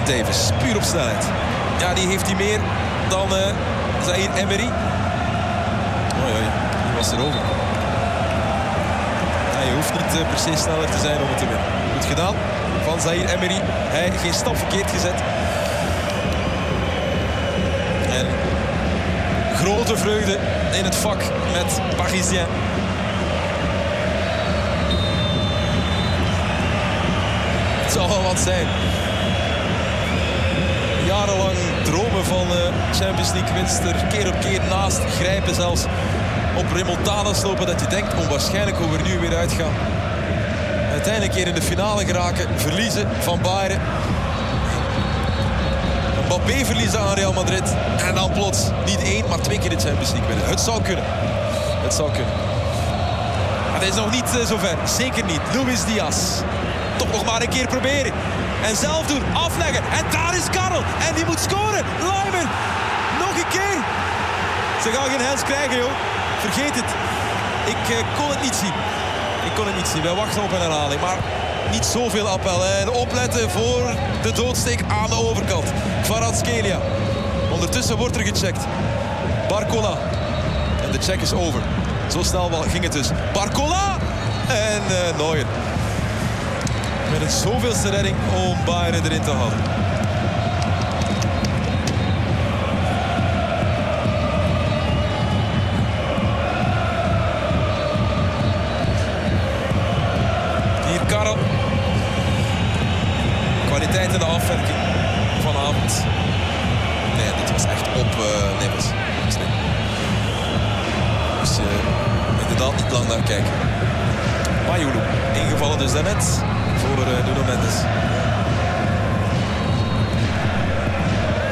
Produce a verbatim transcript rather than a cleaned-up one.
Davis, puur op snelheid. Ja, die heeft hij meer dan uh, Zaïre Emery. Oei, oei, die was er over. Ja, je hoeft niet uh, per se sneller te zijn om het te winnen. Goed gedaan van Zaïre Emery. Hij geen stap verkeerd gezet. En grote vreugde in het vak met Parisien. Het zal wel wat zijn. Jarenlang dromen van uh, Champions League winst er keer op keer naast grijpen, zelfs op remontadas lopen dat je denkt onwaarschijnlijk hoe we er nu weer uitgaan. Uiteindelijk hier in de finale geraken, verliezen van Bayern. Mbappé verliezen aan Real Madrid en dan plots niet één, maar twee keer de Champions League winnen. Het zou kunnen. Het zou kunnen. Maar het is nog niet uh, zover. Zeker niet. Luis Diaz. Toch nog maar een keer proberen. En zelf doen, afleggen. En daar is Karel. En die moet scoren. Lyman. Nog een keer. Ze gaan geen hens krijgen, joh. Vergeet het. Ik uh, kon het niet zien. Ik kon het niet zien. Wij wachten op een herhaling. Maar niet zoveel appel. En opletten voor de doodsteek aan de overkant. Kvaratskhelia. Ondertussen wordt er gecheckt. Barcola. En de check is over. Zo snel ging het dus. Barcola. En uh, Neuer. Met het zoveelste redding om Bayern erin te houden. Hier Karel. Kwaliteit in de afwerking vanavond. Nee, dit was echt op uh, nippels. Dus uh, inderdaad niet lang naar kijken. Mayulu ingevallen dus daarnet voor uh, Nuno Mendes.